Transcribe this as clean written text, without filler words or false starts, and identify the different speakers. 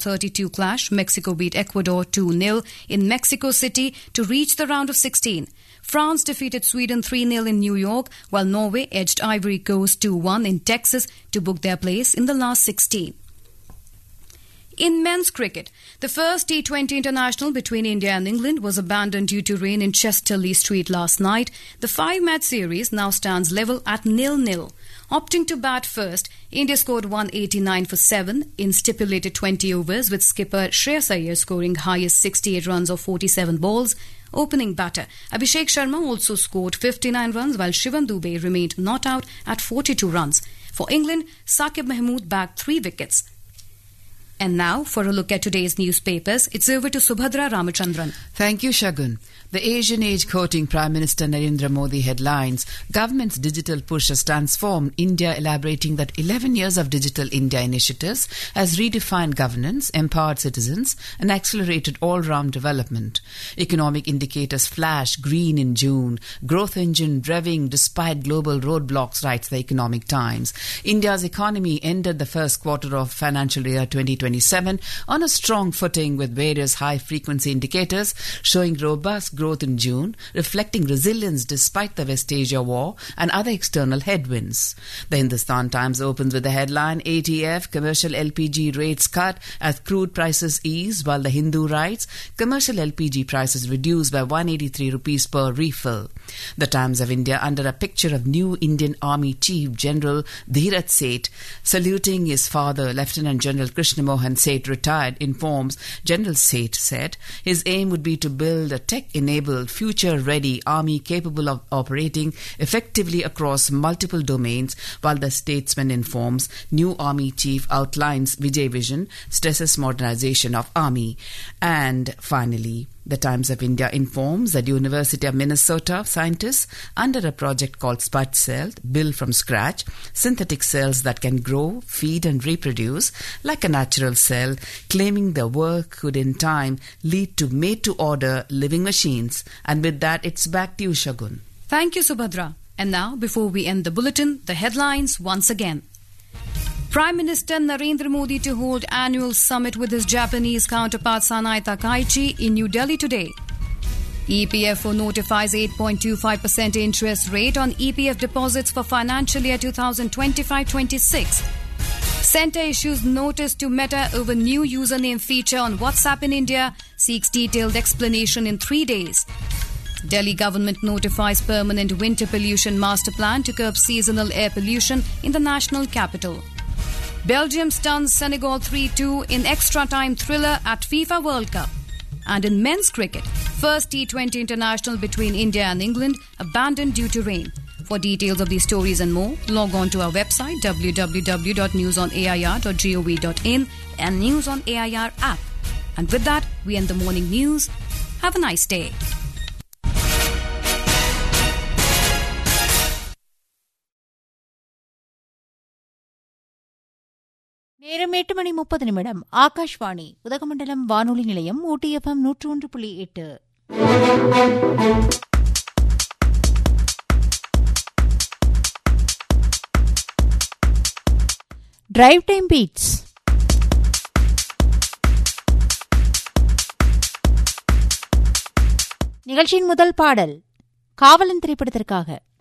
Speaker 1: 32 clash, Mexico beat Ecuador 2-0 in Mexico City to reach the round of 16. France defeated Sweden 3-0 in New York, while Norway edged Ivory Coast 2-1 in Texas to book their place in the last 16. In men's cricket, the first T20 international between India and England was abandoned due to rain in Chesterley Street last night. The 5-match series now stands level at 0-0. Opting to bat first, India scored 189 for 7 in stipulated 20 overs, with skipper Shreyas Iyer scoring highest 68 runs of 47 balls. Opening batter Abhishek Sharma also scored 59 runs, while Shivam Dube remained not out at 42 runs. For England, Saqib Mahmood bagged 3 wickets. And now, for a look at today's newspapers, it's over to Subhadra Ramachandran.
Speaker 2: Thank you, Shagun. The Asian Age quoting Prime Minister Narendra Modi headlines, government's digital push has transformed India, elaborating that 11 years of Digital India initiatives has redefined governance, empowered citizens and accelerated all-round development. Economic indicators flash green in June. Growth engine revving despite global roadblocks, writes the Economic Times. India's economy ended the first quarter of financial year 2027 on a strong footing, with various high-frequency indicators showing robust growth in June, reflecting resilience despite the West Asia war and other external headwinds. The Hindustan Times opens with the headline, ATF, commercial LPG rates cut as crude prices ease, while the Hindu writes, commercial LPG prices reduced by 183 rupees per refill. The Times of India, under a picture of new Indian Army Chief General Dheeraj Seth saluting his father, Lieutenant General Krishna Mohan Seth, retired, informs General Seth said his aim would be to build a tech-enabled, future-ready army capable of operating effectively across multiple domains, while the statesman informs new army chief outlines Vijay Vision, stresses modernization of army. And finally, the Times of India informs that University of Minnesota scientists, under a project called Spud Cell, build from scratch synthetic cells that can grow, feed and reproduce like a natural cell, claiming their work could in time lead to made-to-order living machines. And with that, it's back to you, Shagun.
Speaker 1: Thank you, Subhadra. And now, before we end the bulletin, the headlines once again. Prime Minister Narendra Modi to hold annual summit with his Japanese counterpart Sanae Takaichi in New Delhi today. EPFO notifies 8.25% interest rate on EPF deposits for financial year 2025-26. Centre issues notice to Meta over new username feature on WhatsApp in India, seeks detailed explanation in 3 days. Delhi government notifies permanent winter pollution master plan to curb seasonal air pollution in the national capital. Belgium stuns Senegal 3-2 in extra-time thriller at FIFA World Cup. And in men's cricket, first T20 international between India and England abandoned due to rain. For details of these stories and more, log on to our website www.newsonair.gov.in and News on AIR app. And with that, we end the morning news. Have a nice day.
Speaker 3: நேரம் 8:30 ஆகாஷ்வாணி உதகமண்டலம் வானொலி நிலையம் ஊட்டி FM 101.8. Drive time beats. நிகழ்ச்சியின் முதல் பாடல் காவலன் திரைப்படத்திற்காக.